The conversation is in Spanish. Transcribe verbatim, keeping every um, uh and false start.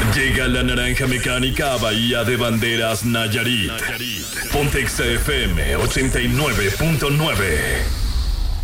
Llega la naranja mecánica a Bahía de Banderas, Nayarit. Pontexa F M ochenta y nueve punto nueve.